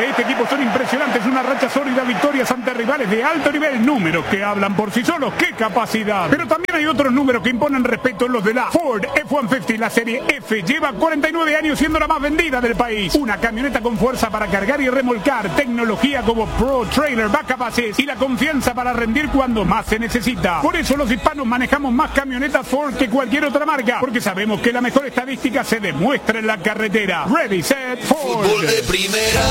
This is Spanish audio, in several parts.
de este equipo son impresionantes. Una racha sólida, victorias ante rivales de alto nivel. Números que hablan por sí solos. ¡Qué capacidad! Pero también hay otros números que imponen respeto, los de la Ford F-150. La serie F lleva 49 años siendo la más vendida del país. Una camioneta con fuerza para cargar y remolcar, tecnología como Pro Trailer Backup Assist y la confianza para rendir cuando más se necesita. Por eso los hispanos manejamos más camionetas Ford que cualquier otra marca, porque sabemos que la mejor estadística se demuestra en la carretera. Ready, set, Ford. Fútbol de primera.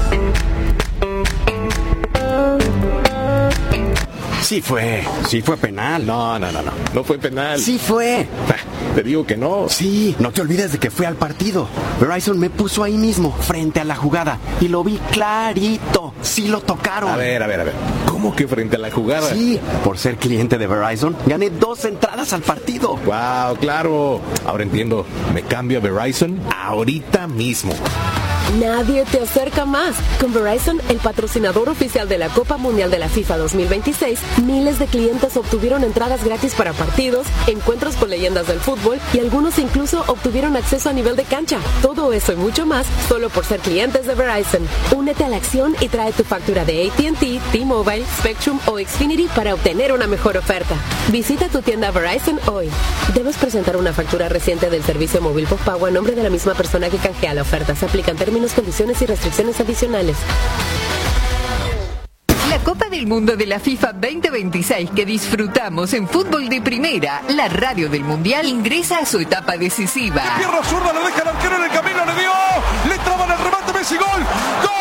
Sí fue penal. No fue penal. Sí fue. Te digo que no. Sí, no te olvides de que fui al partido. Verizon me puso ahí mismo, frente a la jugada, y lo vi clarito. Sí lo tocaron. A ver. ¿Cómo que frente a la jugada? Sí, por ser cliente de Verizon, gané 2 entradas al partido. Wow, claro. Ahora entiendo. Me cambio a Verizon ahorita mismo. Nadie te acerca más. Con Verizon, el patrocinador oficial de la Copa Mundial de la FIFA 2026, miles de clientes obtuvieron entradas gratis para partidos, encuentros con leyendas del fútbol y algunos incluso obtuvieron acceso a nivel de cancha. Todo eso y mucho más solo por ser clientes de Verizon. Únete a la acción y trae tu factura de AT&T, T-Mobile, Spectrum o Xfinity para obtener una mejor oferta. Visita tu tienda Verizon hoy. Debes presentar una factura reciente del servicio móvil postpago a nombre de la misma persona que canjea la oferta. Se aplican términos, condiciones y restricciones adicionales. La Copa del Mundo de la FIFA 2026 que disfrutamos en Fútbol de Primera, la radio del Mundial, ingresa a su etapa decisiva. Pierna zurda, lo deja el arquero en el camino, le dio, le traban el remate, Messi, gol, ¡gol!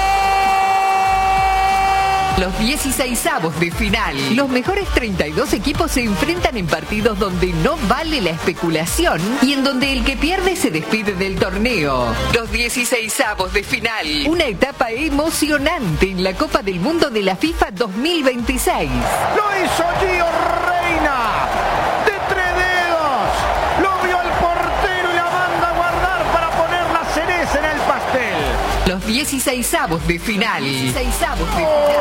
Los 16avos de final. Los mejores 32 equipos se enfrentan en partidos donde no vale la especulación y en donde el que pierde se despide del torneo. Los 16avos de final. Una etapa emocionante en la Copa del Mundo de la FIFA 2026. Lo hizo Gio Reyna. De 3 dedos. Lo vio el portero y la manda a guardar para poner la cereza en el pastel. Los 16avos de final. 16avos de final.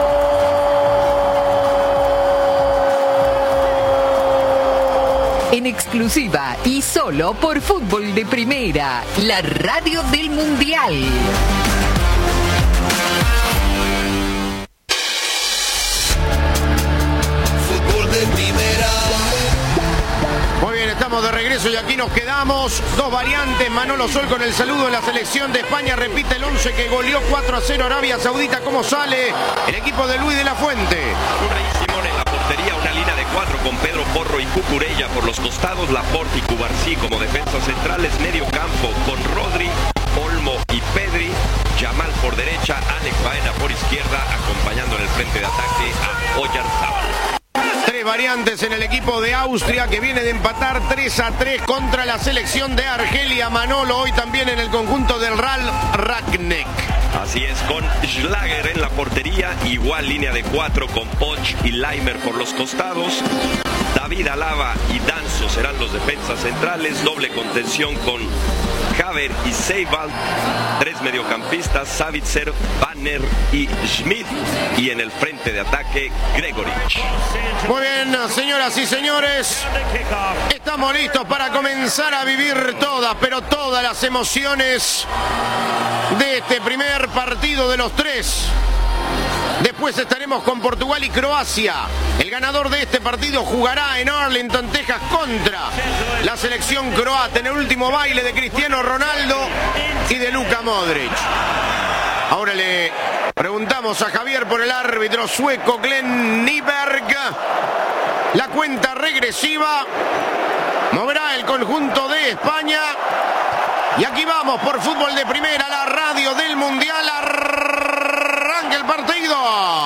En exclusiva y solo por Fútbol de Primera, la radio del Mundial. Fútbol de primera. Muy bien, estamos de regreso y aquí nos quedamos. 2 variantes. Manolo Sol con el saludo de la selección de España. Repite el 11 que goleó 4-0 Arabia Saudita. ¿Cómo sale el equipo de Luis de la Fuente? Simón en la portería, una línea de 4 con Pedro Porro y Cucurella por los costados, Laporte y Cubarsí como defensas centrales, medio campo con Rodri, Olmo y Pedri, Yamal por derecha, Alex Baena por izquierda, acompañando en el frente de ataque a Oyarzábal. 3 variantes en el equipo de Austria que viene de empatar 3-3 contra la selección de Argelia. Manolo hoy también en el conjunto del Real Rangnick. Así es, con Schlager en la portería, igual línea de 4 con Poch y Leimer por los costados. David Alaba y Danzo serán los defensas centrales, doble contención con Haver y Seibald, 3 mediocampistas, Savitzer, Banner y Schmidt, y en el frente de ataque Gregorich. Muy bien, señoras y señores, estamos listos para comenzar a vivir todas, pero todas las emociones de este primer partido de los 3. Después estaremos con Portugal y Croacia. El ganador de este partido jugará en Arlington, Texas, contra la selección croata en el último baile de Cristiano Ronaldo y de Luka Modric. Ahora le preguntamos a Javier por el árbitro sueco Glenn Nyberg. La cuenta regresiva moverá el conjunto de España. Y aquí vamos por Fútbol de Primera, la radio del Mundial. Arranca el partido.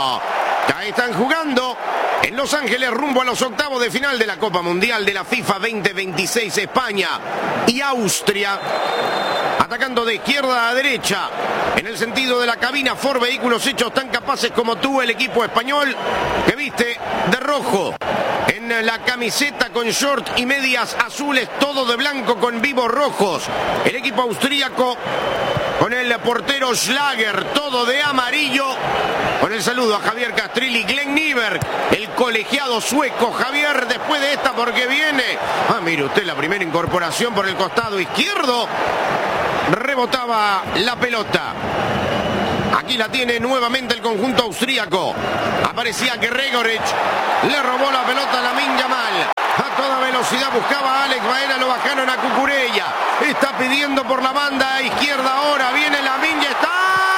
Ahí están jugando en Los Ángeles rumbo a los octavos de final de la Copa Mundial de la FIFA 2026. España y Austria. Atacando de izquierda a derecha. En el sentido de la cabina, Ford Vehículos hechos tan capaces como tú, el equipo español que viste de rojo. En la camiseta con short y medias azules, todo de blanco con vivos rojos. El equipo austríaco con el portero Schlager, todo de amarillo. Con el saludo a Javier Castrilli, Glenn Nyberg, el colegiado sueco. Javier, después de esta, porque viene. Mire usted, la primera incorporación por el costado izquierdo. Rebotaba la pelota. Aquí la tiene nuevamente el conjunto austríaco. Aparecía Gregoritsch. Le robó la pelota a Lamine Yamal. A toda velocidad buscaba a Alex Baena. Lo bajaron a Cucurella. Está pidiendo por la banda izquierda ahora. Viene Lamine. Está.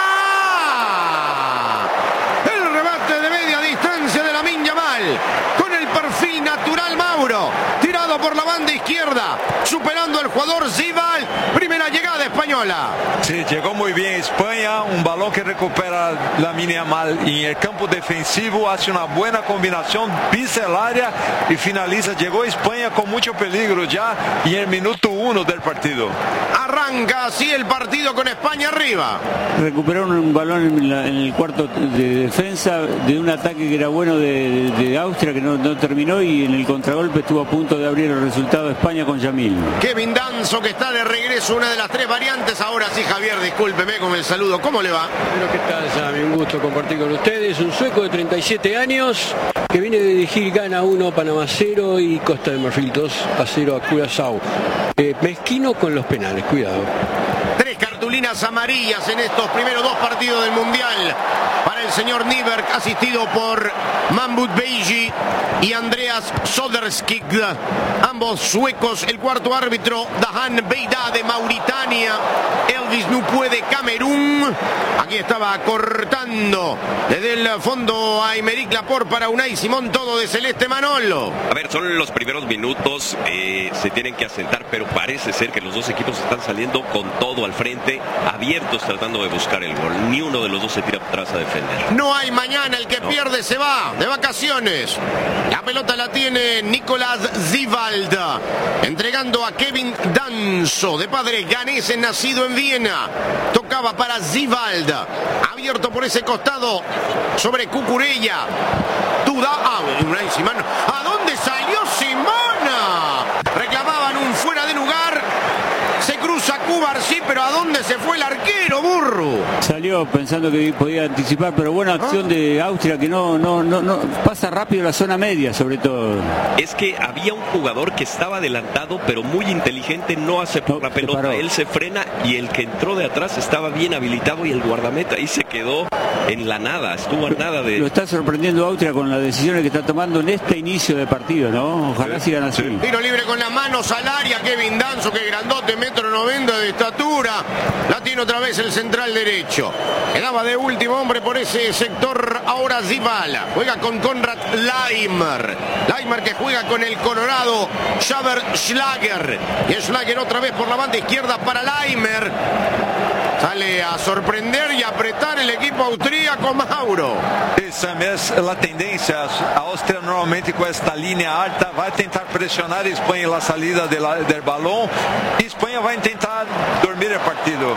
El rebate de media distancia de Lamine Yamal. Con el perfil natural Mauro. Tirado por la banda izquierda. Superando al jugador Zival. Primera llegada española. Sí, llegó muy bien España, un balón que recupera Lamine Yamal y en el campo defensivo hace una buena combinación, pisa el área y finaliza. Llegó España con mucho peligro ya y en el minuto 1 del partido. Arranca así el partido con España arriba. Recuperaron un balón en el cuarto de defensa de un ataque que era bueno de Austria, que no terminó, y en el contragolpe estuvo a punto de abrir el resultado de España con Yamil. Kevin Danso, que está de regreso, una de las 3 variantes. Ahora sí, Javier, discúlpeme con el saludo. ¿Cómo le va? Pero ¿qué tal, Sammy? Un gusto compartir con ustedes. Un sueco de 37 años que viene de dirigir Ghana 1, Panamá 0 y Costa de Marfil 2-0 a Curazao. Mezquino con los penales, cuidado. 3 cartulinas amarillas en estos primeros 2 partidos del Mundial para el señor Nyberg, asistido por Mahmoud Beiji y Andreas Soderskig, ambos suecos. El cuarto árbitro, Dahan Beida de Mauritania. Elvis Nupue de Camerún. Aquí estaba cortando desde el fondo a Aymeric Laporte para Unai Simón, todo de celeste Manolo. A ver, son los primeros minutos, se tienen que asentar, pero parece ser que los dos equipos están saliendo con todo al frente, abiertos tratando de buscar el gol. Ni uno de los dos se tira atrás a defender. No hay mañana, el que pierde se va de vacaciones. La pelota la tiene Nicolás Zivald, entregando a Kevin Danso, de padres ganeses, nacido en Viena. Tocaba para Zivald, abierto por ese costado sobre Cucurella. Duda, Unai Simón. ¿A dónde salió Simona? Reclamaban un fuera de lugar. Se cruza Cubar, sí, pero ¿a dónde se fue el arquero, burro? Salió pensando que podía anticipar, pero buena acción de Austria, que no pasa rápido la zona media, sobre todo. Es que había un jugador que estaba adelantado, pero muy inteligente, no aceptó la pelota. Él se frena y el que entró de atrás estaba bien habilitado y el guardameta ahí se quedó en la nada, estuvo a nada de... Lo está sorprendiendo Austria con las decisiones que está tomando en este inicio de partido, ¿no? Ojalá sigan así. Tiro libre con las manos al área, Kevin Danso, que grandote, 1,90 m de estatura. La tiene otra vez el central derecho. Quedaba de último hombre por ese sector ahora Zibala. Juega con Konrad Laimer. Laimer que juega con el Colorado Xaver Schlager. Y Schlager otra vez por la banda izquierda para Laimer. Sale a sorprender y apretar el equipo austríaco, Mauro. Esa es la tendencia. Austria normalmente con esta línea alta va a intentar presionar a España en la salida del balón. Y España va a intentar dormir el partido.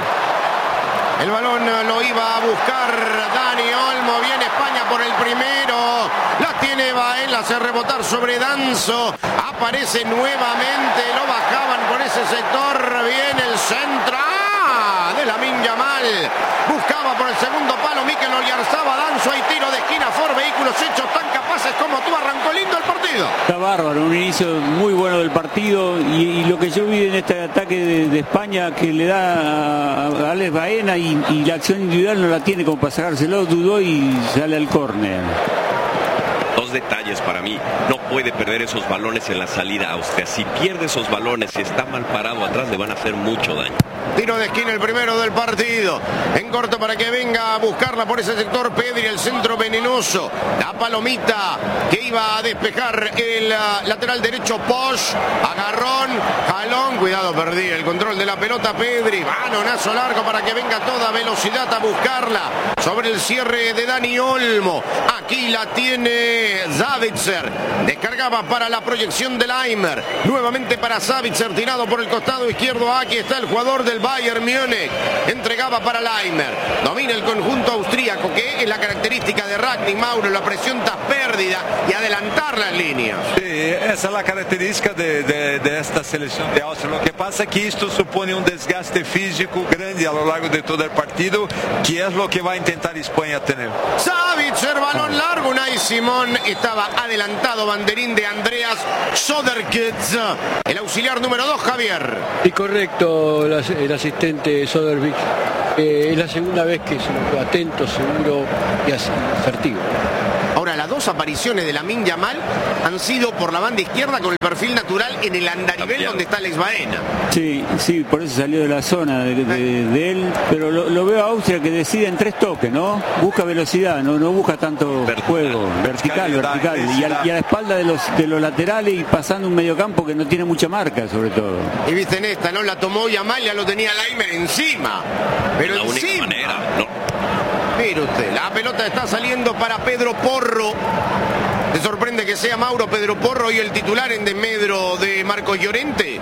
El balón lo iba a buscar Dani Olmo. Viene España por el primero. La tiene Baena, hace rebotar sobre Danso. Aparece nuevamente. Lo bajaban por ese sector. Viene el centro de Lamine Yamal. Buscaba por el segundo palo Mikel Oyarzabal. Danso, hay tiro de esquina. Ford Vehículos hechos tan capaces como tú. Arrancó lindo el partido. Está bárbaro, un inicio muy bueno del partido. Y lo que yo vi en este ataque de España, que le da a Alex Baena y la acción individual no la tiene como para sacárselo, dudó y sale al córner. Dos detalles para mí: no puede perder esos balones en la salida Austria. Si pierde esos balones, si está mal parado atrás, le van a hacer mucho daño. Tiro de esquina, el primero del partido. En corto para que venga a buscarla por ese sector Pedri, el centro venenoso. La palomita que iba a despejar el lateral derecho Posch. Agarrón, jalón, cuidado, perdí el control de la pelota Pedri. Balonazo largo para que venga a toda velocidad a buscarla. Sobre el cierre de Dani Olmo. Aquí la tiene Savitzer. Descargaba para la proyección de Laimer. Nuevamente para Savitzer, tirado por el costado izquierdo. Aquí está el jugador del Bayern Múnich. Entregaba para Laimer. Domina el conjunto austríaco, que es la característica de Ragnick, Mauro, la presión tras pérdida y adelantar las líneas. Sí, esa es la característica de esta selección de Austria. Lo que pasa es que esto supone un desgaste físico grande a lo largo de todo el partido, que es lo que va a intentar España tener. Savitzer, balón largo. Unai Simón estaba adelantado, banderín de Andreas Soderkitz, el auxiliar número 2, Javier. Y correcto, el asistente Soderkitz Es la segunda vez que se lo fue atento, seguro y asertivo. Ahora, las dos apariciones de Lamine Yamal han sido por la banda izquierda con el perfil natural en el andarivel donde está Alex Baena. Sí, por eso salió de la zona de él, pero lo veo a Austria que decide en 3 toques, ¿no? Busca velocidad, no busca tanto juego, vertical, y a la espalda de los laterales y pasando un mediocampo que no tiene mucha marca, sobre todo. Y viste en esta, ¿no? La tomó Yamal, ya lo tenía Laimer encima, pero la encima. única manera, ¿no? Mire usted, la pelota está saliendo para Pedro Porro. ¿Te sorprende que sea Mauro Pedro Porro y el titular en desmedro de Marcos Llorente?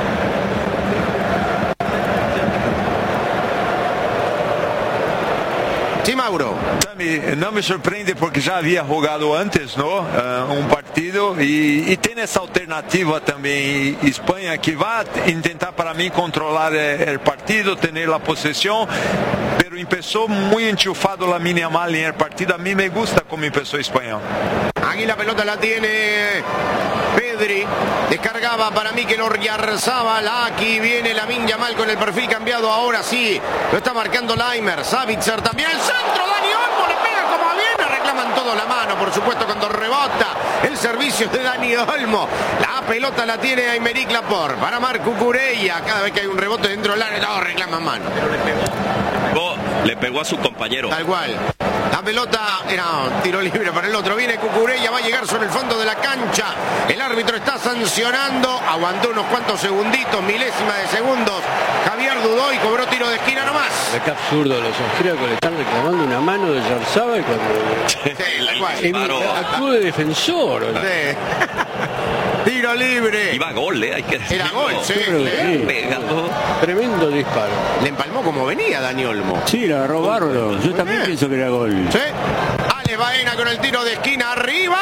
Sí, Mauro. No me sorprende porque ya había jugado antes, ¿no? Un partido y tiene esa alternativa también España que va a intentar para mí controlar el partido, tener la posesión, pero empezó muy enchufado Lamine Yamal en el partido. A mí me gusta cómo empezó España. Aquí la pelota la tiene Pedri, descargaba para Mikel Oyarzabal, aquí viene Lamine Yamal con el perfil cambiado, ahora sí, lo está marcando Laimer, Savitzer también, el centro, Dani Olmo le pega como viene, reclaman todos la mano, por supuesto cuando rebota el servicio de Dani Olmo, la pelota la tiene Aymeric Laporte, para Marco Cucurella, cada vez que hay un rebote dentro del área, todos reclaman mano, pero le pegó a su compañero. Tal cual. La pelota era tiro libre para el otro. Viene Cucurella, va a llegar sobre el fondo de la cancha. El árbitro está sancionando. Aguantó unos cuantos segunditos, milésimas de segundos. Javier dudó y cobró tiro de esquina nomás. Qué absurdo, los austríacos le están reclamando una mano de Oyarzabal cuando actuó de defensor. Sí. Tiro libre. Iba a gol, hay que decirlo. Era gol, sí. Tremendo disparo. Le empalmó como venía Dani Olmo. Sí, la agarró bárbaro. Yo también pienso que era gol. Sí. Alex Baena con el tiro de esquina arriba.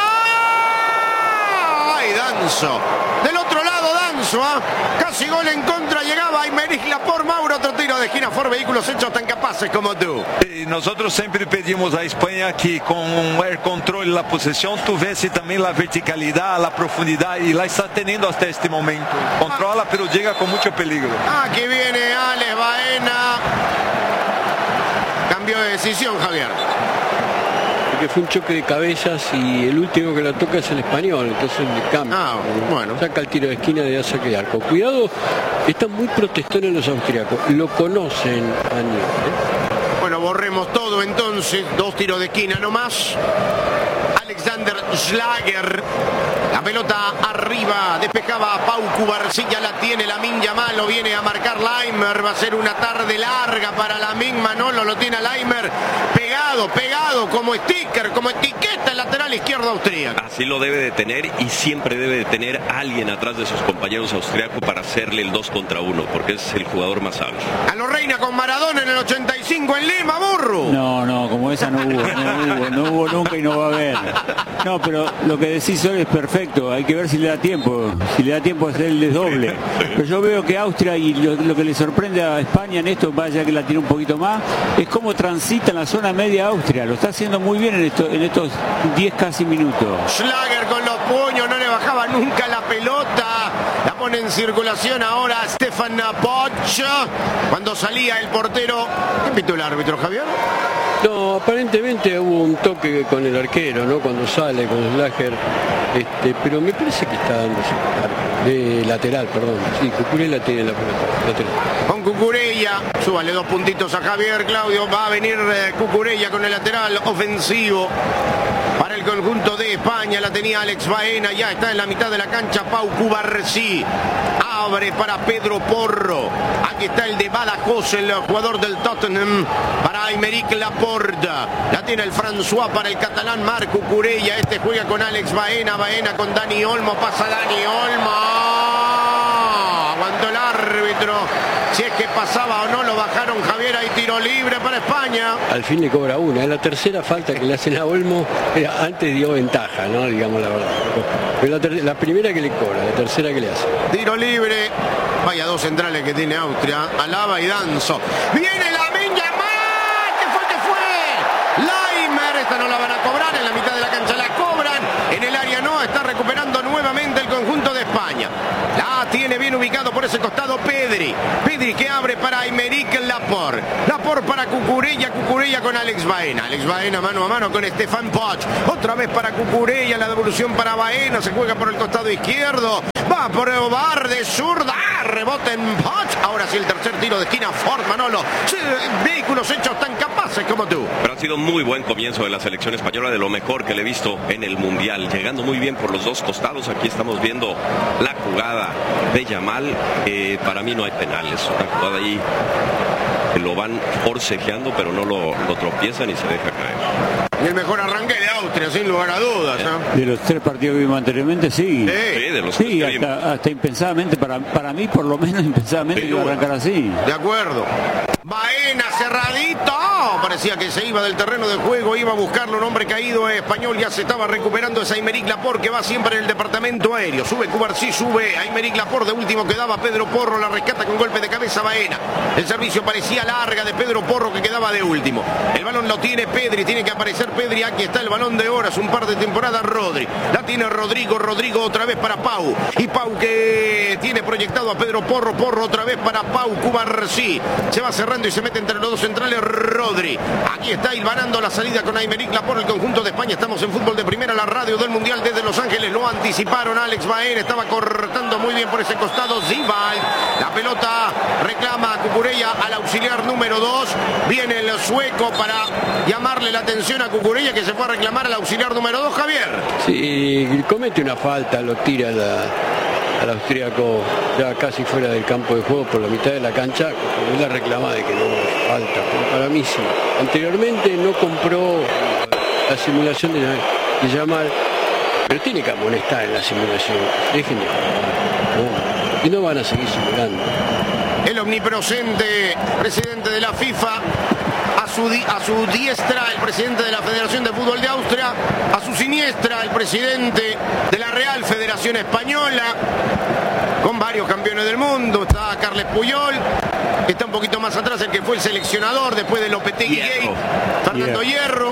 ¡Ay, Danzo! Del otro lado, Danzo, casi gol en contra. Llegaba Aymeric Laporte, Mauro, otro tiro de esquina. Por vehículos hechos tan capaces como tú. Nosotros siempre pedimos a España que con el control y la posesión tuviese también la verticalidad, la profundidad y la está teniendo hasta este momento. Controla, pero llega con mucho peligro. Aquí viene Alex Baena. Cambio de decisión, Javier. Porque fue un choque de cabezas y el último que la toca es el español, entonces le cambia. Bueno. Saca el tiro de esquina de saque de arco. Cuidado, están muy protestones los austriacos, lo conocen a nivel. Bueno, borremos todo entonces, 2 tiros de esquina nomás. Alexander Schlager, la pelota arriba, despejaba a Pau Cubarsilla, la tiene Lamine Yamal, lo viene a marcar Laimer, va a ser una tarde larga para Lamine, Manolo lo tiene a Laimer, pegado como sticker, como etiqueta el lateral izquierdo austríaco. Así lo debe de tener y siempre debe de tener alguien atrás de sus compañeros austriacos para hacerle el 2 contra 1, porque es el jugador más hábil. A lo Reina con Maradona en el 85 en Lima, burro. No, como esa no hubo nunca y no va a haber. No, pero lo que decís hoy es perfecto, hay que ver si le da tiempo a hacer el desdoble. Pero yo veo que Austria, y lo que le sorprende a España en esto, vaya que la tiene un poquito más, es cómo transita en la zona media Austria, lo está haciendo muy bien en estos 10 casi minutos. Schlager con los puños, no le bajaba nunca la pelota, la pone en circulación ahora Stefan Poch, cuando salía el portero. ¿Qué pitó el árbitro, Javier? No, aparentemente hubo un toque con el arquero, ¿no? Cuando sale con Schlager, pero me parece que está dando de lateral, perdón. Sí, Cucurella tiene la pelota lateral. Con Cucurella, súbale 2 puntitos a Javier, Claudio, va a venir Cucurella con el lateral ofensivo. Para el conjunto de España la tenía Alex Baena, ya está en la mitad de la cancha Pau Cubarsí. Abre para Pedro Porro. Aquí está el de Badajoz, el jugador del Tottenham, para Aymeric Laporte. La tiene el François para el catalán Marco Cucurella. Este juega con Alex Baena, Baena con Dani Olmo, pasa Dani Olmo. Aguantó el árbitro. Si es que pasaba o no, lo bajaron, Javier, hay tiro libre para España. Al fin le cobra una, es la tercera falta que le hacen a Olmo, antes dio ventaja, ¿no? Digamos la verdad. Pero la primera que le cobra, la tercera que le hace. Tiro libre, vaya 2 centrales que tiene Austria, Alaba y Danzo. Viene Lamine Yamal, ¿qué fue? Laimer, esta no la van a cobrar, en la mitad de la cancha la cobran, en el área no, está recuperando nuevamente el conjunto de España. La tiene bien ubicado por ese costado Pedri que abre para Aymeric Laporte. Laporte para Cucurella con Alex Baena. Alex Baena mano a mano con Stefan Poch. Otra vez para Cucurella, la devolución para Baena. Se juega por el costado izquierdo. Va a probar de zurda. Rebote en Poch. Ahora sí el tercer tiro de esquina. Ford Manolo. Vehículos hechos tan capaces como tú. Pero ha sido muy buen comienzo de la selección española, de lo mejor que le he visto en el Mundial. Llegando muy bien por los dos costados. Aquí estamos viendo la jugada de Yamal. Para mí no hay penales. Una jugada ahí que lo van forcejeando, pero no lo tropiezan y se deja caer. Y el mejor arranque de Austria, sin lugar a dudas. De los 3 partidos que vimos anteriormente, sí. Sí, de los 3 que vimos. Hasta impensadamente, para mí por lo menos impensadamente iba a arrancar así. De acuerdo. Baena cerradito. Parecía que se iba del terreno de juego, iba a buscarlo. Un hombre caído español, ya se estaba recuperando. Es Aymeric Laporte, que va siempre en el departamento aéreo. Sube Cubarsí, sube Aymeric Laporte. De último quedaba Pedro Porro, la rescata con golpe de cabeza Baena. El servicio parecía larga de Pedro Porro, que quedaba de último. El balón lo tiene Pedri, tiene que aparecer Pedri. Aquí está el balón de horas, un par de temporadas Rodri. La tiene Rodrigo otra vez para Pau. Y Pau que tiene proyectado a Pedro Porro. Porro otra vez para Pau. Cubarsí se va cerrando y se mete entre los dos centrales Rodri. Aquí está hilvanando la salida con Aymeric Laporte, el conjunto de España. Estamos en Fútbol de Primera, la radio del Mundial desde Los Ángeles. Lo anticiparon. Alex Baena estaba cortando muy bien por ese costado. Zibal. La pelota reclama a Cucurella al auxiliar número 2. Viene el sueco para llamarle la atención a Cucurella, que se fue a reclamar al auxiliar número 2, Javier. Sí, comete una falta, lo tira al austríaco ya casi fuera del campo de juego por la mitad de la cancha. La reclama de que no falta, pero para mí sí. Anteriormente no compró la simulación de Yamal, pero tiene que amonestar en la simulación. Dejen de jugar, y no van a seguir simulando. El omnipresente presidente de la FIFA, a su diestra el presidente de la Federación de Fútbol de Austria, a su siniestra el presidente de la Real Federación Española, con varios campeones del mundo. Está Carles Puyol, está un poquito más atrás el que fue el seleccionador después de Lopetegui Gate, Fernando Hierro,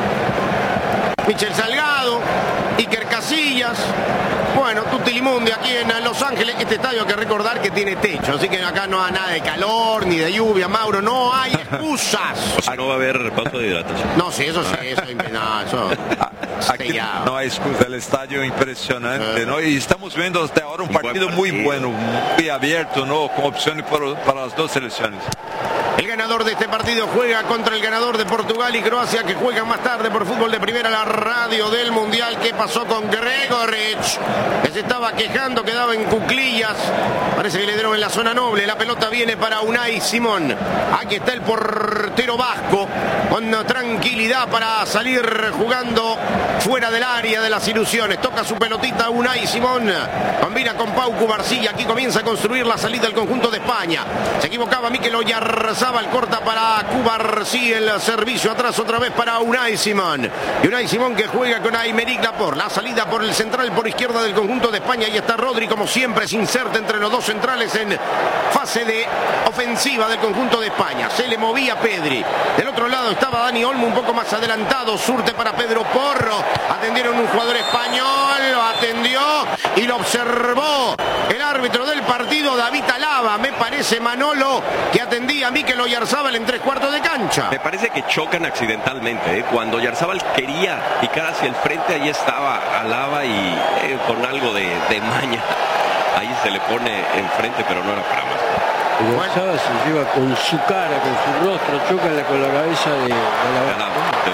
Michel Salgado, Iker Casillas. Bueno, Tutilimundi aquí en Los Ángeles. Este estadio hay que recordar que tiene techo, así que acá no hay nada de calor ni de lluvia, Mauro, no hay excusas. O sea, no va a haber pausa de hidratación. No, sí, eso sí, eso. Aquí no hay excusa, el estadio impresionante, ¿no? Y estamos viendo hasta ahora un partido muy bueno, muy abierto, ¿no? Con opciones para las dos selecciones. El ganador de este partido juega contra el ganador de Portugal y Croacia, que juegan más tarde por Fútbol de Primera, la radio del Mundial. ¿Qué pasó con Gregoric? Que se estaba quejando, quedaba en cuclillas. Parece que le dieron en la zona noble. La pelota viene para Unai Simón. Aquí está el portero vasco, con tranquilidad para salir jugando fuera del área de las ilusiones. Toca su pelotita Unai Simón. Combina con Pau Cubarsí. Aquí comienza a construir la salida del conjunto de España. Se equivocaba Mikel Oyarzabal. Corta para Cubarsí, el servicio atrás otra vez para Unai Simón. Y Unai Simón que juega con Aymeric Laporte. La salida por el central por izquierda del conjunto de España. Y está Rodri, como siempre, se inserta entre los dos centrales en fase de ofensiva del conjunto de España. Se le movía Pedri. Del otro lado estaba Dani Olmo un poco más adelantado. Surte para Pedro Porro. Atendieron un jugador español. Lo atendió y lo observó el árbitro del partido, David Alaba. Me parece, Manolo, que atendía a Mikel Oyarzabal en 3/4 de cancha. Me parece que chocan accidentalmente, ¿eh? Cuando Oyarzabal quería picar hacia el frente, ahí estaba Alaba y con algo de maña. Ahí se le pone enfrente, pero no era para más. Oyarzabal se lleva con su cara, con su rostro, choca con la cabeza de Alaba.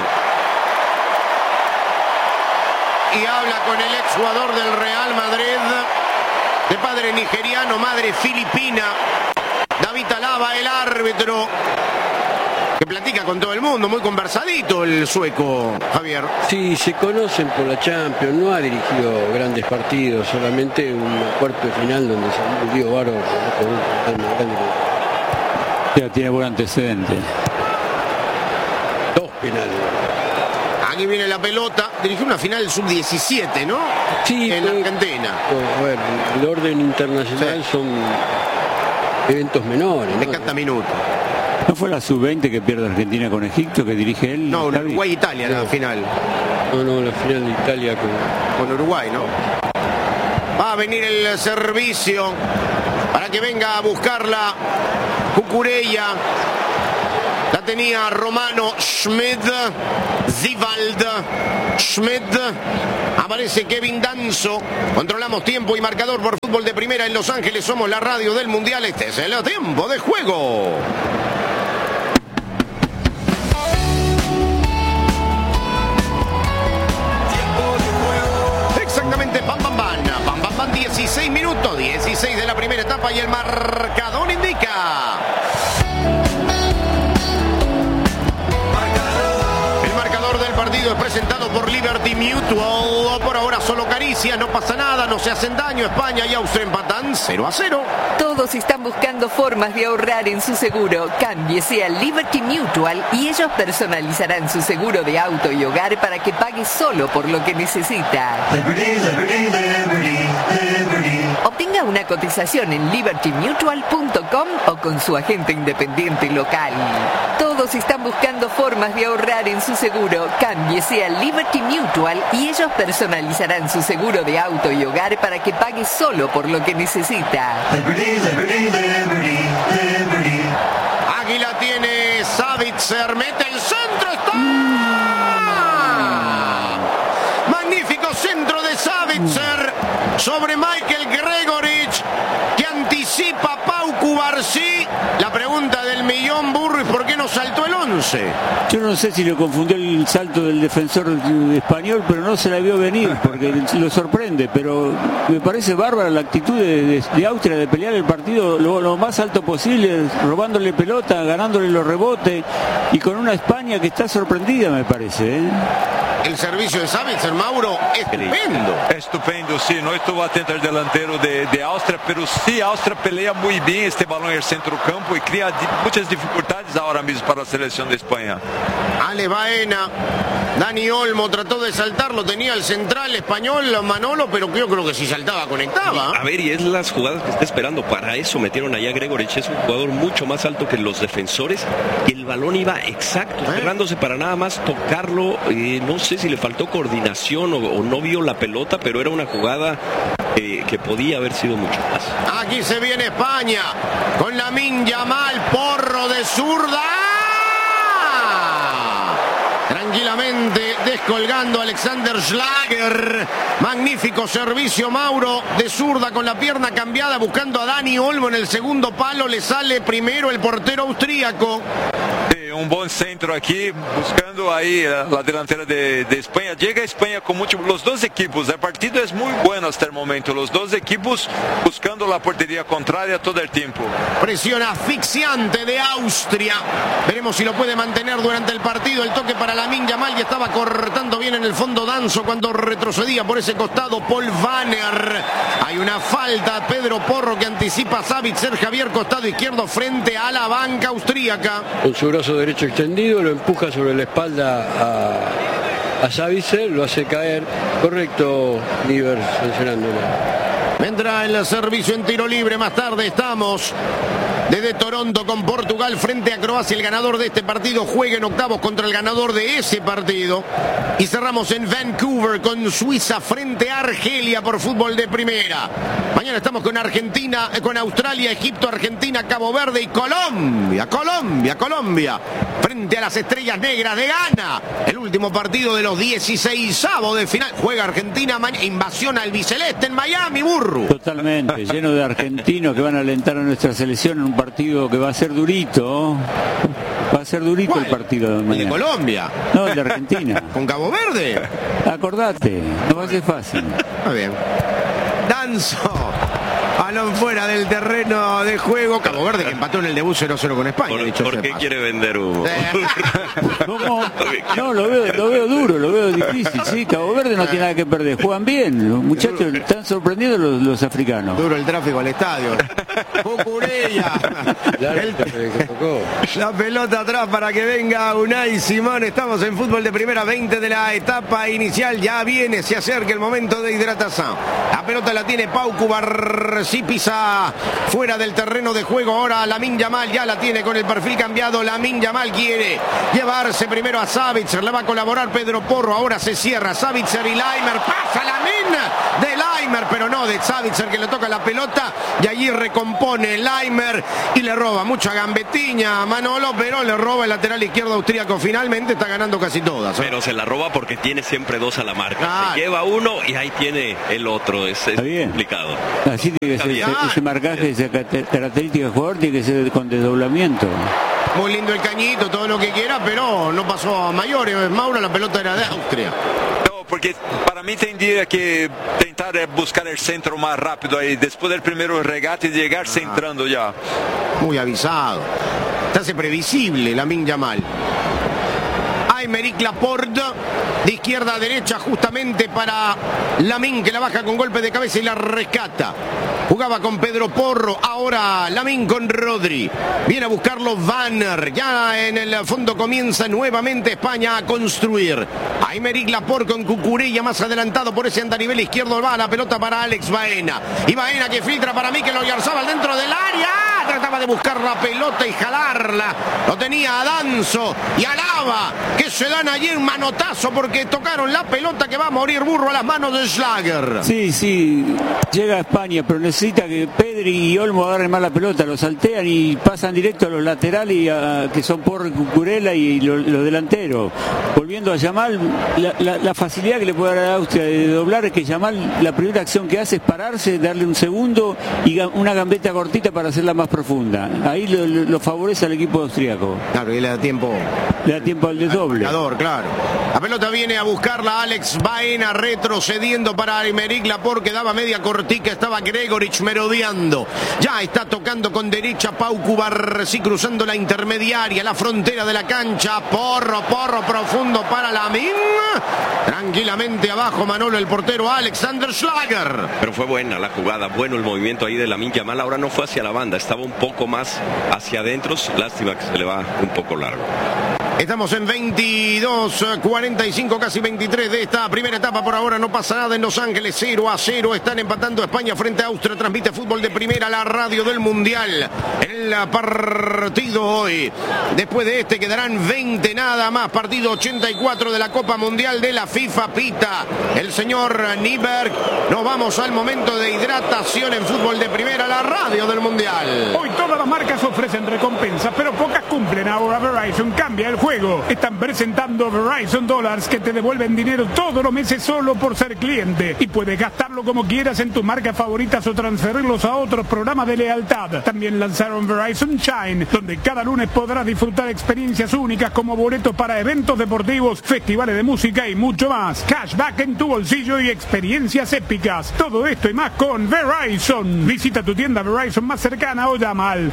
Y habla con el exjugador del Real Madrid, de padre nigeriano, madre filipina, David Alaba, el árbitro, que platica con todo el mundo, muy conversadito el sueco, Javier. Sí, se conocen por la Champions, no ha dirigido grandes partidos, solamente un cuarto de final donde salió un lío bárbaro con un final más grande. Ya tiene buen antecedente. 2 penales. Aquí viene la pelota, dirigió una final sub-17, ¿no? Sí, en Argentina. A ver, el orden internacional son eventos menores, de cada minuto. ¿No fue la sub-20 que pierde Argentina con Egipto, que dirige él? No, Uruguay-Italia la final. No, la final de Italia con Uruguay, ¿no? Va a venir el servicio para que venga a buscarla Cucurella. La tenía Romano Schmid, Zivald, Schmid. Aparece Kevin Danso. Controlamos tiempo y marcador por Fútbol de Primera en Los Ángeles. Somos la radio del Mundial. Este es el tiempo de juego. Exactamente, pam, pam, pam. Pam, pam, pam, 16 minutos. 16 de la primera etapa y el marcador indica... del partido es presentado por Liberty Mutual. Por ahora solo caricias, no pasa nada, no se hacen daño. España y Austria empatan 0-0. Todos están buscando formas de ahorrar en su seguro. Cámbiese a Liberty Mutual y ellos personalizarán su seguro de auto y hogar para que pague solo por lo que necesita. Obtenga una cotización en libertymutual.com o con su agente independiente local. Todos están buscando formas de ahorrar en su seguro. Cámbiese a Liberty Mutual y ellos personalizarán su seguro de auto y hogar para que pague solo por lo que necesita. Águila tiene Savitzer, mete el centro, está. Magnífico centro de Savitzer sobre Michael Gregorich, que anticipa Pau Cubarsí. La pregunta del millón, Burro, ¿y por qué no saltó el 11? Yo no sé si lo confundió el salto del defensor español, pero no se la vio venir porque lo sorprende. Pero me parece bárbara la actitud de Austria de pelear el partido lo más alto posible, robándole pelota, ganándole los rebotes y con una España que está sorprendida, me parece, ¿eh? El servicio de Savitzer, Mauro, estupendo. Estupendo, sí, no estuvo atento al delantero de Austria, pero sí, Austria pelea muy bien este balón en el centro campo y crea muchas dificultades ahora mismo para la selección de España. Ale Baena, Dani Olmo trató de saltarlo, tenía el central español Manolo, pero yo creo que si saltaba conectaba. A ver, y es las jugadas que está esperando, para eso metieron allá a Gregorich, es un jugador mucho más alto que los defensores, y el balón iba exacto, cerrándose para nada más tocarlo, no sé si le faltó coordinación o no vio la pelota, pero era una jugada que podía haber sido mucho más. Aquí se viene España con Lamine Yamal, porro de zurda. Tranquilamente descolgando Alexander Schlager. Magnífico servicio, Mauro, de zurda con la pierna cambiada, buscando a Dani Olmo en el segundo palo. Le sale primero el portero austríaco. Un buen centro aquí, buscando ahí la delantera de España. Llega a España con mucho, los dos equipos, el partido es muy bueno hasta el momento, los dos equipos buscando la portería contraria todo el tiempo. Presión asfixiante de Austria, veremos si lo puede mantener durante el partido. El toque para Lamine Yamal, y estaba cortando bien en el fondo Danso cuando retrocedía por ese costado Paul Vanner. Hay una falta, Pedro Porro, que anticipa a Savitzer. Javier, costado izquierdo frente a la banca austríaca. Con su brazo derecho extendido, lo empuja sobre la espalda a Savitzer, lo hace caer. Correcto, Niver, sancionándolo. Vendrá el servicio en tiro libre. Más tarde estamos desde Toronto con Portugal frente a Croacia. El ganador de este partido juega en octavos contra el ganador de ese partido. Y cerramos en Vancouver con Suiza frente a Argelia por Fútbol de Primera. Mañana estamos con Argentina, con Australia, Egipto, Argentina, Cabo Verde y Colombia. Colombia frente a las Estrellas Negras de Ghana. El último partido de los 16avos de final. Juega Argentina, invasión albiceleste en Miami, Burro. Totalmente, lleno de argentinos que van a alentar a nuestra selección en un partido que va a ser durito. Va a ser durito el partido de mañana. ¿El de Colombia? No, el de Argentina. ¿Con Cabo Verde? Acordate, no va a ser fácil. Muy bien. Danzo. Balón fuera del terreno de juego. Cabo Verde que empató en el debut 0-0 con España. ¿Por qué quiere vender humo? No, lo veo duro, lo veo difícil. Sí, Cabo Verde no tiene nada que perder. Juegan bien. Los muchachos están sorprendidos los africanos. Duro el tráfico al estadio. Cucurella. La pelota atrás para que venga Unai Simón. Estamos en Fútbol de Primera, 20 de la etapa inicial. Ya viene, se acerca el momento de hidratación. La pelota la tiene Pau Cubarsí, pisa fuera del terreno de juego. Ahora Lamine Yamal ya la tiene con el perfil cambiado. Lamine Yamal quiere llevarse primero a Savitzer. Le va a colaborar Pedro Porro. Ahora se cierra Savitzer y Laimer. Pasa Lamine de Laimer, pero no de Savitzer, que le toca la pelota y allí recompone Laimer y le roba mucha gambetiña a Manolo, pero le roba el lateral izquierdo austríaco. Finalmente está ganando casi todas. Pero se la roba porque tiene siempre dos a la marca. Se lleva uno y ahí tiene el otro. Es complicado. Así tiene que ser ese marcaje, esa característica del jugador tiene que ser con desdoblamiento. Muy lindo el cañito, todo lo que quiera, pero no pasó a mayores. Mauro, la pelota era de Austria. Porque para mí tendría que tentar buscar el centro más rápido ahí, después del primero regate y llegar centrando ya. Muy avisado. Se hace previsible Lamine Yamal. Aymeric Laporte, de izquierda a derecha justamente para Lamine, que la baja con golpe de cabeza y la rescata. Jugaba con Pedro Porro, ahora Lamine con Rodri. Viene a buscarlo Vanner. Ya en el fondo comienza nuevamente España a construir. Aymeric Laporte con Cucurella más adelantado por ese andarivel izquierdo. Va la pelota para Alex Baena. Y Baena que filtra para Mikel Oyarzabal dentro del área. Trataba de buscar la pelota y jalarla. Lo tenía a Danzo y Alaba, que se dan allí un manotazo porque tocaron la pelota, que va a morir Burro a las manos de Schlager. Sí, llega a España, pero necesita que Pedri y Olmo agarren más la pelota, lo saltean y pasan directo a los laterales, que son Porro y Cucurella y los delanteros. Volviendo a Yamal, la facilidad que le puede dar a Austria de doblar es que Yamal, la primera acción que hace es pararse, darle un segundo y una gambeta cortita para hacerla más profunda. Ahí lo favorece al equipo austríaco. Claro, y le da tiempo al desdoble. Claro. La pelota viene a buscarla Alex Baena, retrocediendo para Aymeric Laporte, que daba media cortica, estaba Gregorich merodeando. Ya está tocando con derecha Pau Cubarsí, cruzando la intermediaria, la frontera de la cancha. Porro profundo para Lamine. Tranquilamente abajo Manolo, el portero Alexander Schlager. Pero fue buena la jugada, bueno el movimiento ahí de Lamine Yamal. Ahora no fue hacia la banda, estaba un poco más hacia adentro. Lástima que se le va un poco largo. Estamos en 22:45, casi 23 de esta primera etapa. Por ahora no pasa nada en Los Ángeles, 0-0. Están empatando España frente a Austria. Transmite Fútbol de Primera, la radio del Mundial. El partido hoy, después de este, quedarán 20 nada más. Partido 84 de la Copa Mundial de la FIFA. Pita el señor Nyberg. Nos vamos al momento de hidratación en Fútbol de Primera, la radio del Mundial. Hoy todas las marcas ofrecen recompensas, pero pocas cumplen. Ahora Verizon cambia el juego. Están presentando Verizon Dollars, que te devuelven dinero todos los meses solo por ser cliente. Y puedes gastarlo como quieras en tus marcas favoritas o transferirlos a otros programas de lealtad. También lanzaron Verizon Shine, donde cada lunes podrás disfrutar experiencias únicas como boletos para eventos deportivos, festivales de música y mucho más. Cashback en tu bolsillo y experiencias épicas. Todo esto y más con Verizon. Visita tu tienda Verizon más cercana o llama al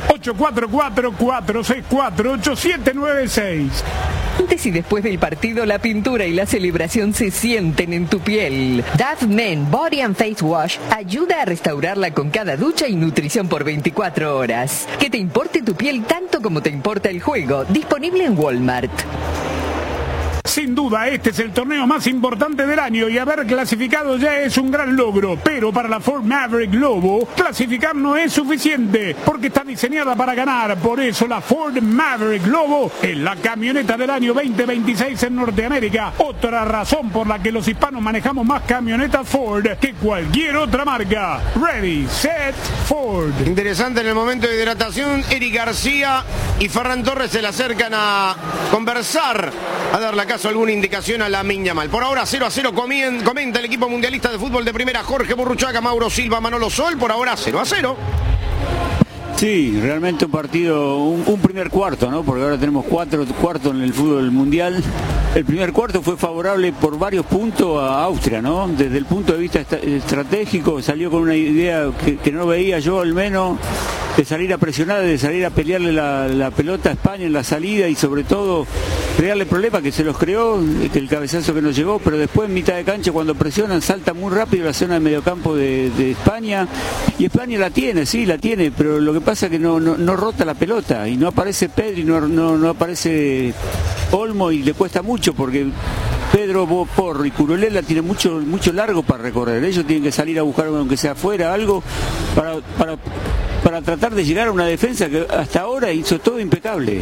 844-464-8796. Antes y después del partido, la pintura y la celebración se sienten en tu piel. Dove Men Body and Face Wash ayuda a restaurarla con cada ducha y nutrición por 24 horas. Que te importe tu piel tanto como te importa el juego. Disponible en Walmart. Sin duda, este es el torneo más importante del año y haber clasificado ya es un gran logro. Pero para la Ford Maverick Lobo, clasificar no es suficiente porque está diseñada para ganar. Por eso la Ford Maverick Lobo es la camioneta del año 2026 en Norteamérica. Otra razón por la que los hispanos manejamos más camionetas Ford que cualquier otra marca. Ready, set, Ford. Interesante en el momento de hidratación. Eric García y Ferran Torres se le acercan a conversar, a dar la casa alguna indicación a Lamine Yamal. Por ahora 0-0 comenta el equipo mundialista de fútbol de primera, Jorge Burruchaga, Mauro Silva, Manolo Sol. Por ahora 0-0. Sí, realmente un partido, un primer cuarto, ¿no? Porque ahora tenemos 4 cuartos en el fútbol mundial. El primer cuarto fue favorable por varios puntos a Austria, ¿no? Desde el punto de vista estratégico salió con una idea que no veía yo al menos, de salir a presionar, de salir a pelearle la pelota a España en la salida y sobre todo crearle problemas, que se los creó, que el cabezazo que nos llegó, pero después en mitad de cancha cuando presionan salta muy rápido la zona de mediocampo de España, y España la tiene, pero lo que pasa es que no rota la pelota y no aparece Pedri, no aparece Olmo y le cuesta mucho porque Pedro Porro y Cucurella tienen mucho largo para recorrer. Ellos tienen que salir a buscar, aunque sea afuera, algo para tratar de llegar a una defensa que hasta ahora hizo todo impecable.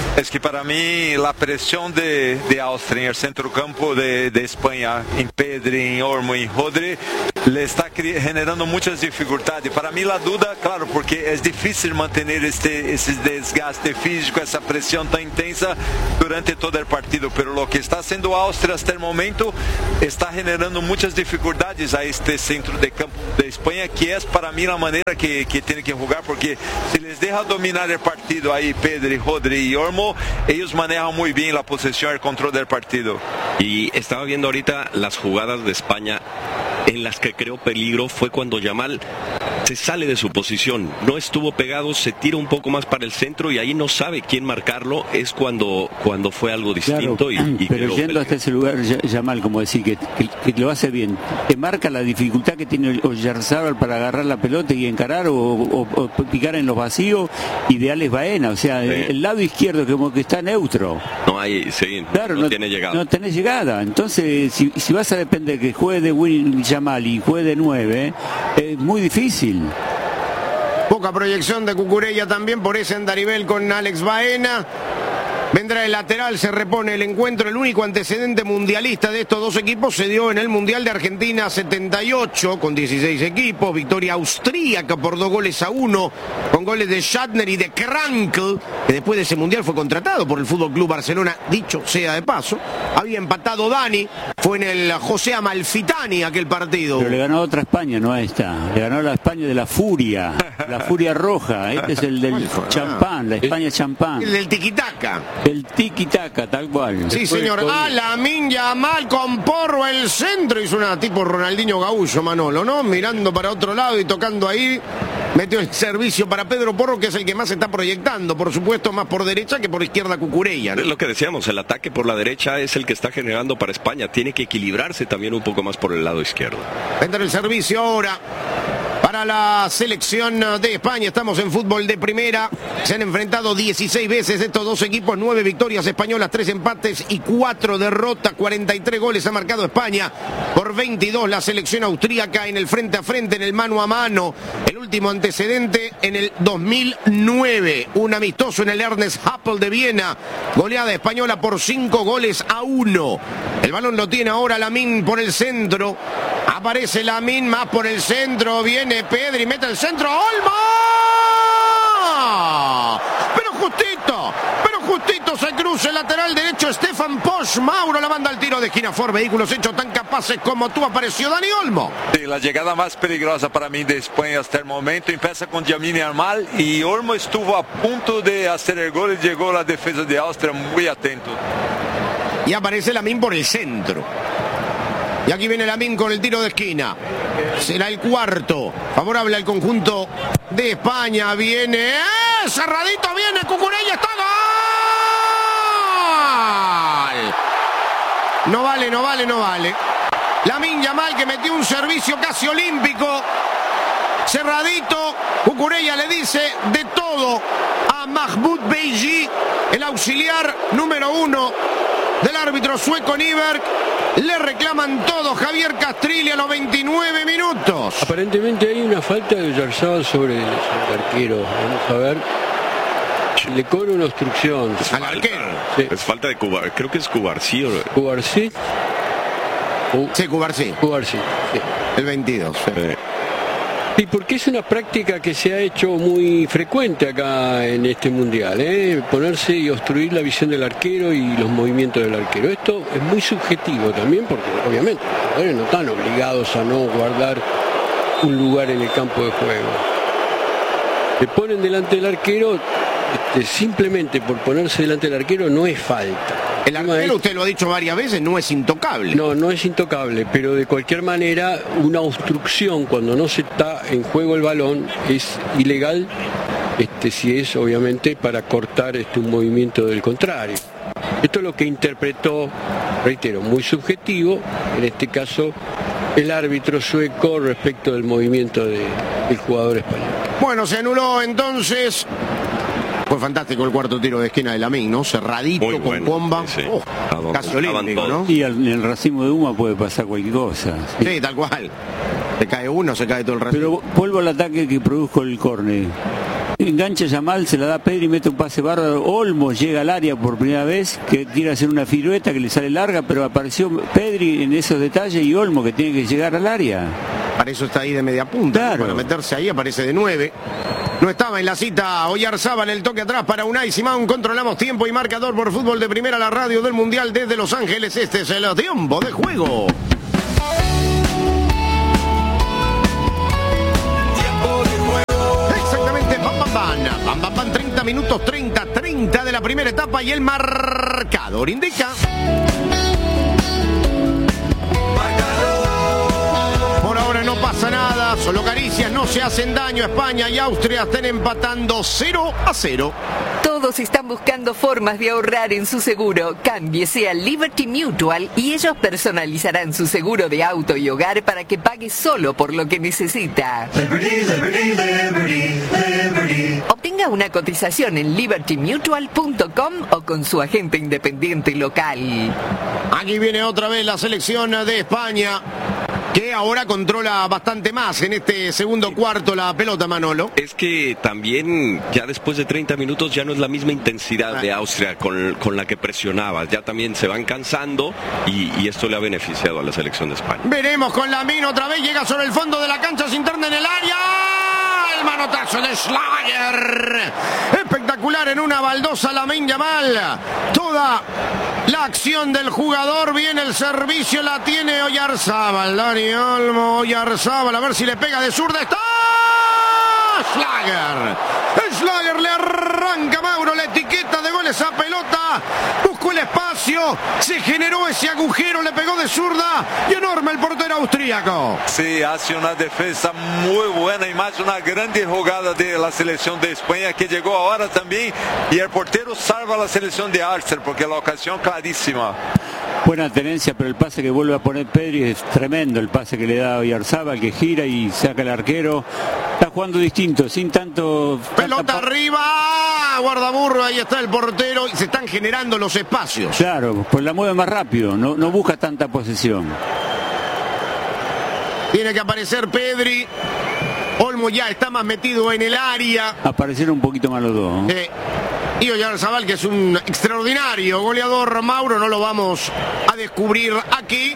Es que para mí la presión de Austria en el centrocampo de España, en Pedri, en Olmo, en Rodri, le está generando muchas dificultades. Para mí la duda, claro, porque es difícil mantener ese desgaste físico, esa presión tan intensa durante todo el partido, pero lo que está haciendo Austria hasta el momento está generando muchas dificultades a este centro de campo de España, que es para mí la manera que tiene que jugar, porque si les deja dominar el partido ahí Pedri, Rodri y Olmo, ellos manejan muy bien la posesión y el control del partido. Y estaba viendo ahorita las jugadas de España en las que creó peligro. Fue cuando Yamal se sale de su posición, no estuvo pegado, se tira un poco más para el centro y ahí no sabe quién marcarlo. Es cuando fue algo distinto. Claro, pero yendo hasta ese lugar, Yamal, como decir, que lo hace bien, te marca la dificultad que tiene Oyarzabal para agarrar la pelota y encarar o picar en los vacíos, y de Alex Baena, o sea, sí. El lado izquierdo como que está neutro. No hay, sí, claro, no tiene llegada. No tenés llegada. Entonces, si vas a depender que juegue de Will Yamal y juegue de 9, es muy difícil. Poca proyección de Cucurella también por ese andarivel con Alex Baena. Vendrá el lateral, se repone el encuentro. El único antecedente mundialista de estos dos equipos se dio en el Mundial de Argentina 78, con 16 equipos. Victoria austríaca por 2-1, con goles de Schattner y de Krankl, que después de ese Mundial fue contratado por el Fútbol Club Barcelona, dicho sea de paso. Había empatado Dani, fue en el José Amalfitani aquel partido. Pero le ganó a otra España, no a esta. Le ganó a la España de la Furia, la Furia Roja. Este es el del champán, la España champán. El del tiquitaca. El tiki-taka, tal cual. Sí, señor. Lamine Yamal con Porro el centro. Hizo una tipo Ronaldinho Gaullo, Manolo, ¿no? Mirando para otro lado y tocando ahí. Metió el servicio para Pedro Porro, que es el que más se está proyectando. Por supuesto, más por derecha que por izquierda Cucurella, ¿no? Es lo que decíamos, el ataque por la derecha es el que está generando para España. Tiene que equilibrarse también un poco más por el lado izquierdo. Entra el servicio ahora para la selección de España. Estamos en fútbol de primera. Se han enfrentado 16 veces estos dos equipos, 9 victorias españolas, 3 empates y 4 derrotas. 43 goles ha marcado España, por 22 la selección austríaca en el frente a frente, en el mano a mano. El último antecedente en el 2009, un amistoso en el Ernest Happel de Viena, goleada española por 5-1. El balón lo tiene ahora Lamine por el centro. Aparece Lamine más por el centro, viene Pedri, mete el centro, ¡Olmo! Pero justito se cruza el lateral derecho Stefan Posch. Mauro la manda al tiro de esquina. Ford Vehículos hechos tan capaces como tú. Apareció Dani Olmo. Sí, la llegada más peligrosa para mí de España hasta el momento empieza con Lamine Yamal y Olmo estuvo a punto de hacer el gol y llegó la defensa de Austria muy atento. Y aparece Lamine por el centro. Y aquí viene Lamine con el tiro de esquina. Será el cuarto. Favorable al conjunto de España. Viene. Cerradito viene Cucurella. ¡Está gol! No vale. Lamine Yamal, que metió un servicio casi olímpico. Cerradito. Cucurella le dice de todo a Mahmoud Beji, el auxiliar número 1 del árbitro sueco Nyberg. Le reclaman todo. Javier Castrilli a los 29 minutos. Aparentemente hay una falta de Oyarzabal sobre el arquero. Vamos a ver. Le cobra una obstrucción. Al arquero. Sí. Es falta de Cubar. Creo que es Cubarsí. ¿Cubarsí? Sí, Cubarsí. Cubarsí, sí. El 22. Sí. Sí, porque es una práctica que se ha hecho muy frecuente acá en este mundial, ponerse y obstruir la visión del arquero y los movimientos del arquero. Esto es muy subjetivo también, porque obviamente los jugadores no están obligados a no guardar un lugar en el campo de juego. Se ponen delante del arquero, simplemente por ponerse delante del arquero no es falta. El arquero, usted lo ha dicho varias veces, no es intocable. No es intocable, pero de cualquier manera una obstrucción cuando no se está en juego el balón es ilegal, si es obviamente para cortar un movimiento del contrario. Esto es lo que interpretó, reitero, muy subjetivo, en este caso el árbitro sueco respecto del movimiento del jugador español. Bueno, se anuló entonces. Fue fantástico el cuarto tiro de esquina de Lamine, ¿no? Cerradito, muy con bomba. Sí. Casi olímpico, ¿no? Y en el racimo de Uma puede pasar cualquier cosa. Sí, tal cual. Se cae uno, se cae todo el racimo. Pero vuelvo al ataque que produjo el córner. engancha Yamal, se la da a Pedri, mete un pase bárbaro. Olmo llega al área por primera vez, que tira a hacer una pirueta que le sale larga, pero apareció Pedri en esos detalles y Olmo que tiene que llegar al área. Para eso está ahí de media punta, claro. Para meterse ahí aparece de 9. No estaba en la cita Oyarzábal, el toque atrás para Unai Simón. Controlamos tiempo y marcador por Fútbol de Primera, la radio del Mundial desde Los Ángeles. Este es el tiempo de juego. Exactamente, bam, 30 minutos, 30 de la primera etapa y el marcador indica... No pasa nada, solo caricias, no se hacen daño. España y Austria están empatando 0-0. Todos están buscando formas de ahorrar en su seguro. Cámbiese a Liberty Mutual y ellos personalizarán su seguro de auto y hogar para que pague solo por lo que necesita. Obtenga una cotización en libertymutual.com o con su agente independiente local. Aquí viene otra vez la selección de España, que ahora controla bastante más en este segundo cuarto la pelota, Manolo. Es que también ya después de 30 minutos ya no es la misma intensidad de Austria con la que presionaba. Ya también se van cansando y esto le ha beneficiado a la selección de España. Veremos con Lamine otra vez, llega sobre el fondo de la cancha, se interna en el área. El manotazo de Schlager. Espectacular en una baldosa Lamine Yamal. Toda la acción del jugador, viene el servicio, la tiene Oyarzábal. Dani Olmo, Oyarzábal, a ver si le pega de zurda. ¡Está! Schlager le arranca Mauro la etiqueta de gol esa pelota. Buscó el espacio, se generó ese agujero, le pegó de zurda y enorme el portero austríaco. Sí, hace una defensa muy buena y más una grande jugada de la selección de España que llegó ahora también y el portero salva a la selección de Arsenal porque la ocasión clarísima. Buena tenencia, pero el pase que vuelve a poner Pedri es tremendo, el pase que le da a Oyarzábal, que gira y saca el arquero. Está jugando distinto, sin tanto... Pelota arriba, guardaburro, ahí está el portero y se están generando los espacios. Claro, pues la mueve más rápido, no busca tanta posesión. Tiene que aparecer Pedri. Olmo ya está más metido en el área. Aparecieron un poquito más los dos. Y Oyarzábal, que es un extraordinario goleador, Mauro, no lo vamos a descubrir aquí.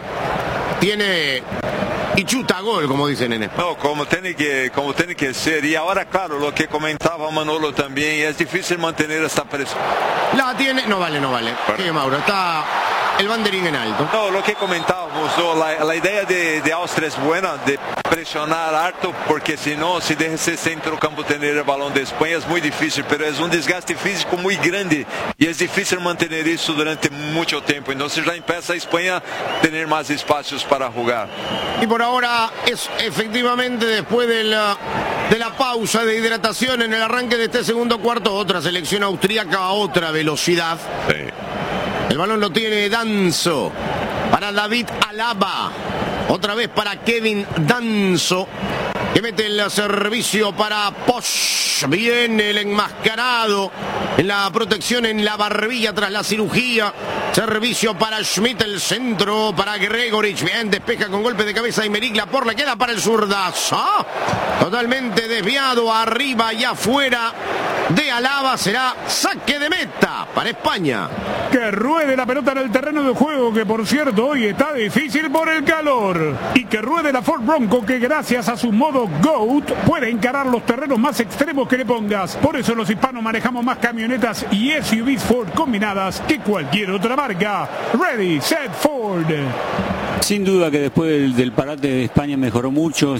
Tiene y chuta gol, como dicen en España. No, como tiene que ser. Y ahora, claro, lo que comentaba Manolo también, es difícil mantener esta presión. La tiene, no vale. Sí, Mauro, está el banderín en alto. No, lo que comentábamos, la idea de Austria es buena, de presionar harto, porque si no, si deja ese centro campo tener el balón de España es muy difícil, pero es un desgaste físico muy grande y es difícil mantener eso durante mucho tiempo. Entonces ya empieza a España a tener más espacios para jugar. Y por ahora es efectivamente después de la pausa de hidratación en el arranque de este segundo cuarto, otra selección austríaca a otra velocidad. Sí. El balón lo tiene Danso para David Alaba. Otra vez para Kevin Danso, que mete el servicio para Posch. Viene el enmascarado en la protección en la barbilla tras la cirugía. Servicio para Schmidt, el centro para Gregorich. Bien, despeja con golpe de cabeza y Meric Laporte, queda para el zurdazo. Totalmente desviado arriba y afuera de Alaba. Será saque de meta para España. Que ruede la pelota en el terreno de juego, que por cierto hoy está difícil por el calor. Y que ruede la Ford Bronco, que gracias a su modo GOAT puede encarar los terrenos más extremos que le pongas. Por eso los hispanos manejamos más camionetas y SUVs Ford combinadas que cualquier otra marca. Ready, set, Ford. Sin duda que después del parate de España mejoró mucho.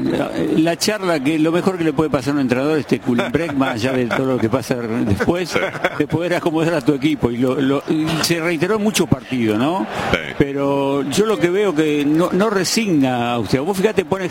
La charla, que lo mejor que le puede pasar a un entrenador, Cullen Breck, más allá de todo lo que pasa después, de poder acomodar a tu equipo. Y se reiteró en muchos partidos, ¿no? Sí. Pero yo lo que veo que no resigna a Austria. Vos fíjate, pones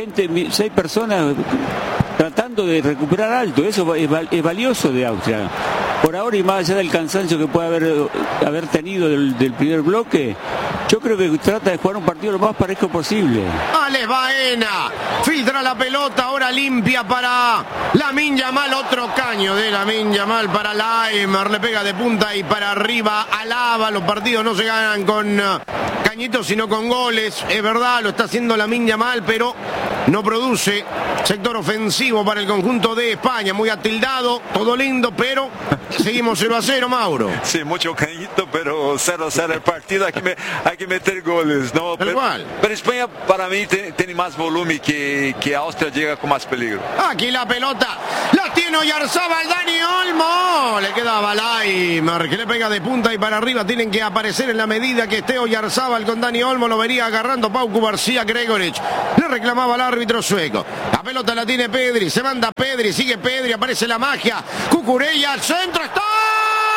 6 personas tratando de recuperar alto. Eso es valioso de Austria. Por ahora, y más allá del cansancio que puede haber tenido del primer bloque, Yo creo que trata de jugar un partido lo más parejo posible. Alex Baena filtra la pelota, ahora limpia para Lamine Yamal, otro caño de Lamine Yamal para Laimer, le pega de punta y para arriba Alaba. Los partidos no se ganan con cañitos sino con goles, es verdad, lo está haciendo Lamine Yamal, pero no produce. Sector ofensivo para el conjunto de España, muy atildado, todo lindo, pero seguimos 0-0, Mauro. Sí, mucho cañito, pero 0-0 el partido, hay que meter goles, ¿no? Pero España para mí tiene más volumen que Austria, llega con más peligro. Aquí la pelota, la tiene Oyarzabal, Dani Olmo, le quedaba Laimer, que le pega de punta y para arriba. Tienen que aparecer en la medida que esté Oyarzabal con Dani Olmo, lo vería agarrando Pauku García Gregoric, le reclamaba al árbitro sueco. La pelota la tiene Pedri, se manda Pedri, sigue Pedri, aparece la magia, Cucurella al centro, está